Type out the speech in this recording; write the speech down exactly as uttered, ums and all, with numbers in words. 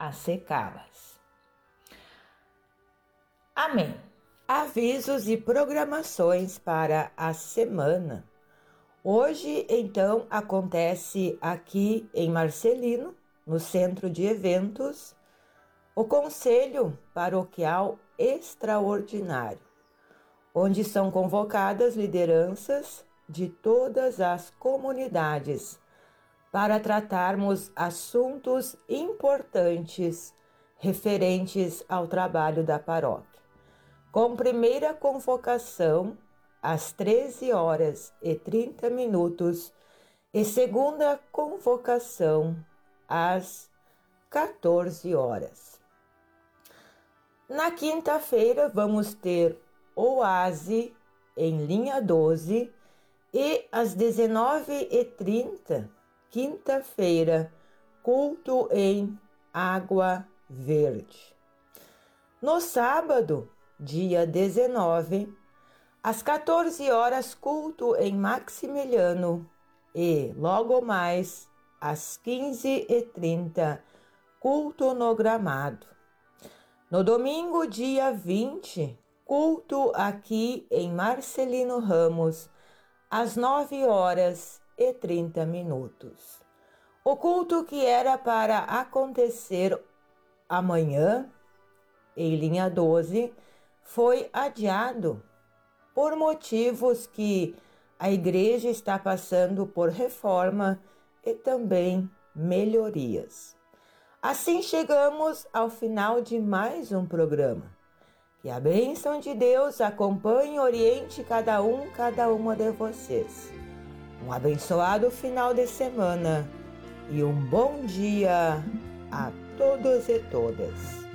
a secá-las. Amém. Avisos e programações para a semana. Hoje, então, acontece aqui em Marcelino, no Centro de Eventos, o Conselho Paroquial Extraordinário, onde são convocadas lideranças de todas as comunidades para tratarmos assuntos importantes referentes ao trabalho da paróquia. Com primeira convocação às treze horas e trinta minutos e segunda convocação às quatorze horas. Na quinta-feira vamos ter Oase em linha doze e às dezenove e trinta, quinta-feira, culto em Água Verde. No sábado, dia dezenove, às quatorze horas, culto em Maximiliano e logo mais às quinze e trinta, culto no Gramado. No domingo, dia vinte, culto aqui em Marcelino Ramos, às nove horas e trinta minutos. O culto que era para acontecer amanhã, em linha doze, foi adiado por motivos que a igreja está passando por reforma e também melhorias. Assim chegamos ao final de mais um programa. Que a bênção de Deus acompanhe e oriente cada um, cada uma de vocês. Um abençoado final de semana e um bom dia a todos e todas.